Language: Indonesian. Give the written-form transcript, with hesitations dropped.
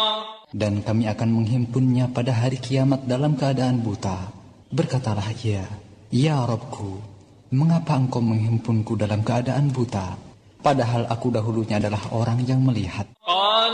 Dan kami akan menghimpunnya pada hari kiamat dalam keadaan buta. Berkatalah ia, "Ya Rabbku, mengapa engkau menghimpunku dalam keadaan buta? Padahal aku dahulunya adalah orang yang melihat."